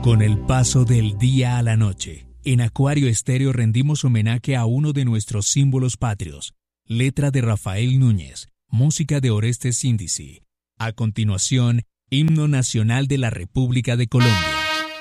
Con el paso del día a la noche, en Acuario Estéreo rendimos homenaje a uno de nuestros símbolos patrios, letra de Rafael Núñez, música de Orestes Índice. A continuación, Himno Nacional de la República de Colombia.